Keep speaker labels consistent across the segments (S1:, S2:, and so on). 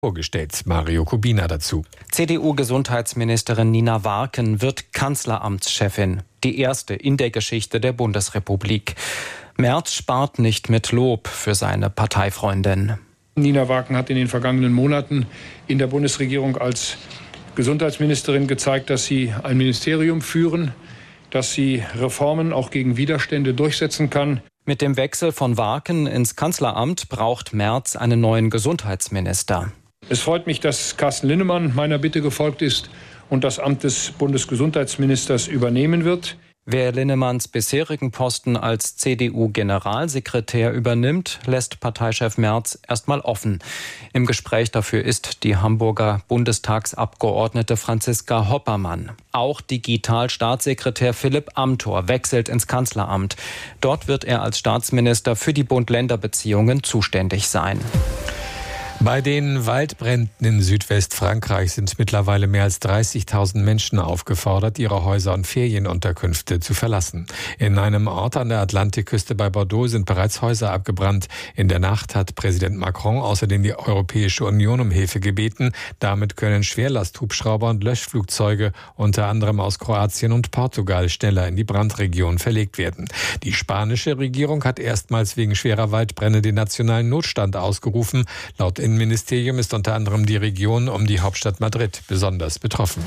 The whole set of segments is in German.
S1: vorgestellt. Mario Kubina dazu.
S2: CDU-Gesundheitsministerin Nina Warken wird Kanzleramtschefin. Die erste in der Geschichte der Bundesrepublik. Merz spart nicht mit Lob für seine Parteifreundin.
S3: Nina Warken hat in den vergangenen Monaten in der Bundesregierung als Gesundheitsministerin gezeigt, dass sie ein Ministerium führen, dass sie Reformen auch gegen Widerstände durchsetzen kann.
S2: Mit dem Wechsel von Warken ins Kanzleramt braucht Merz einen neuen Gesundheitsminister.
S3: Es freut mich, dass Carsten Linnemann meiner Bitte gefolgt ist und das Amt des Bundesgesundheitsministers übernehmen wird.
S2: Wer Linnemanns bisherigen Posten als CDU-Generalsekretär übernimmt, lässt Parteichef Merz erstmal offen. Im Gespräch dafür ist die Hamburger Bundestagsabgeordnete Franziska Hoppermann. Auch Digital-Staatssekretär Philipp Amthor wechselt ins Kanzleramt. Dort wird er als Staatsminister für die Bund-Länder-Beziehungen zuständig sein.
S1: Bei den Waldbränden in Südwestfrankreich sind mittlerweile mehr als 30.000 Menschen aufgefordert, ihre Häuser und Ferienunterkünfte zu verlassen. In einem Ort an der Atlantikküste bei Bordeaux sind bereits Häuser abgebrannt. In der Nacht hat Präsident Macron außerdem die Europäische Union um Hilfe gebeten. Damit können Schwerlasthubschrauber und Löschflugzeuge unter anderem aus Kroatien und Portugal schneller in die Brandregion verlegt werden. Die spanische Regierung hat erstmals wegen schwerer Waldbrände den nationalen Notstand ausgerufen. Laut Innenministerium ist unter anderem die Region um die Hauptstadt Madrid besonders betroffen.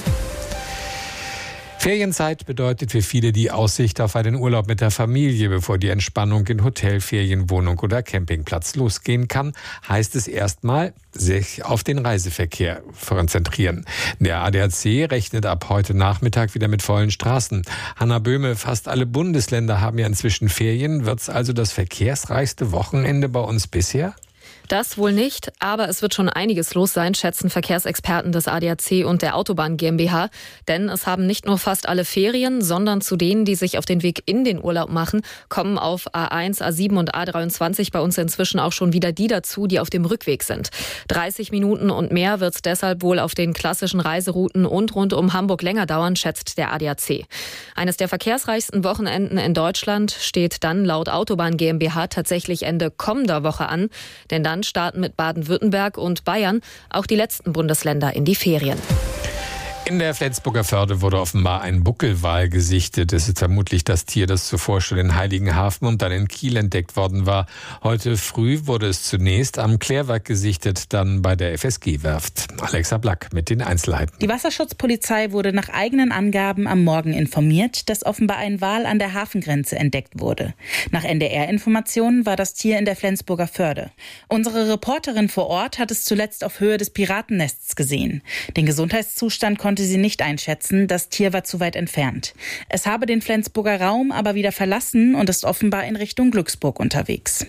S1: Ferienzeit bedeutet für viele die Aussicht auf einen Urlaub mit der Familie. Bevor die Entspannung in Hotel, Ferienwohnung oder Campingplatz losgehen kann, heißt es erstmal, sich auf den Reiseverkehr konzentrieren. Der ADAC rechnet ab heute Nachmittag wieder mit vollen Straßen. Hanna Böhme, fast alle Bundesländer haben ja inzwischen Ferien. Wird es also das verkehrsreichste Wochenende bei uns bisher?
S4: Das wohl nicht, aber es wird schon einiges los sein, schätzen Verkehrsexperten des ADAC und der Autobahn GmbH. Denn es haben nicht nur fast alle Ferien, sondern zu denen, die sich auf den Weg in den Urlaub machen, kommen auf A1, A7 und A23 bei uns inzwischen auch schon wieder die dazu, die auf dem Rückweg sind. 30 Minuten und mehr wird es deshalb wohl auf den klassischen Reiserouten und rund um Hamburg länger dauern, schätzt der ADAC. Eines der verkehrsreichsten Wochenenden in Deutschland steht dann laut Autobahn GmbH tatsächlich Ende kommender Woche an. Denn dann starten mit Baden-Württemberg und Bayern auch die letzten Bundesländer in die Ferien.
S1: In der Flensburger Förde wurde offenbar ein Buckelwal gesichtet. Es ist vermutlich das Tier, das zuvor schon in Heiligenhafen und dann in Kiel entdeckt worden war. Heute früh wurde es zunächst am Klärwerk gesichtet, dann bei der FSG-Werft. Alexa Black mit den Einzelheiten.
S5: Die Wasserschutzpolizei wurde nach eigenen Angaben am Morgen informiert, dass offenbar ein Wal an der Hafengrenze entdeckt wurde. Nach NDR-Informationen war das Tier in der Flensburger Förde. Unsere Reporterin vor Ort hat es zuletzt auf Höhe des Piratennests gesehen. Den Gesundheitszustand konnte sie nicht einschätzen, das Tier war zu weit entfernt. Es habe den Flensburger Raum aber wieder verlassen und ist offenbar in Richtung Glücksburg unterwegs.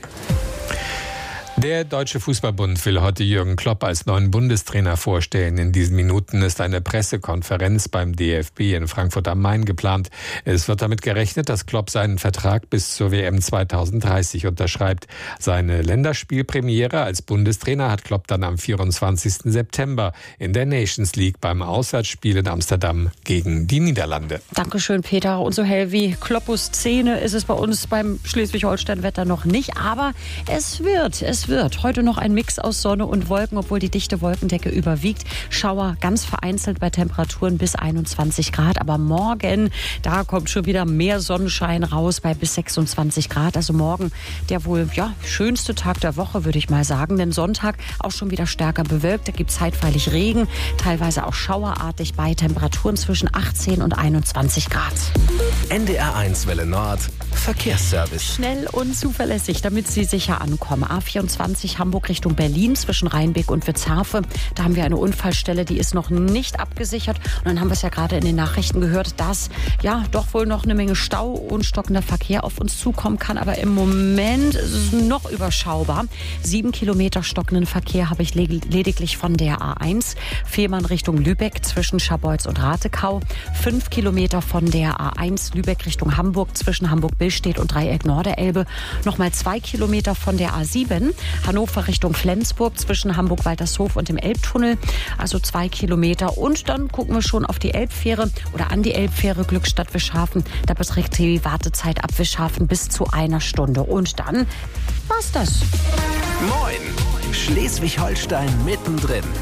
S1: Der Deutsche Fußballbund will heute Jürgen Klopp als neuen Bundestrainer vorstellen. In diesen Minuten ist eine Pressekonferenz beim DFB in Frankfurt am Main geplant. Es wird damit gerechnet, dass Klopp seinen Vertrag bis zur WM 2030 unterschreibt. Seine Länderspielpremiere als Bundestrainer hat Klopp dann am 24. September in der Nations League beim Auswärtsspiel in Amsterdam gegen die Niederlande.
S6: Dankeschön, Peter. Und so hell wie Kloppus Szene ist es bei uns beim Schleswig-Holstein-Wetter noch nicht. Aber es wird heute noch ein Mix aus Sonne und Wolken, obwohl die dichte Wolkendecke überwiegt. Schauer ganz vereinzelt bei Temperaturen bis 21 Grad. Aber morgen, da kommt schon wieder mehr Sonnenschein raus bei bis 26 Grad. Also morgen der wohl schönste Tag der Woche, würde ich mal sagen. Denn Sonntag auch schon wieder stärker bewölkt. Da gibt es zeitweilig Regen, teilweise auch schauerartig bei Temperaturen zwischen 18 und 21 Grad.
S7: NDR1 Welle Nord, Verkehrsservice.
S6: Schnell und zuverlässig, damit Sie sicher ankommen. A24 Hamburg Richtung Berlin zwischen Rheinbeck und Witzhafe. Da haben wir eine Unfallstelle, die ist noch nicht abgesichert. Und dann haben wir es ja gerade in den Nachrichten gehört, dass doch wohl noch eine Menge Stau und stockender Verkehr auf uns zukommen kann. Aber im Moment ist es noch überschaubar. 7 Kilometer stockenden Verkehr habe ich lediglich von der A1. Fehmarn Richtung Lübeck zwischen Scharbeutz und Ratekau. 5 Kilometer von der A1 Lübeck Richtung Hamburg zwischen Hamburg-Billstedt und Dreieck Norderelbe. Nochmal 2 Kilometer von der A7. Hannover Richtung Flensburg zwischen Hamburg-Waltershof und dem Elbtunnel, also 2 Kilometer. Und dann gucken wir schon auf die Elbfähre oder an die Elbfähre Glückstadt-Wischhafen. Da beträgt die Wartezeit ab Wischhafen bis zu 1 Stunde. Und dann war's das.
S7: Moin! Schleswig-Holstein mittendrin.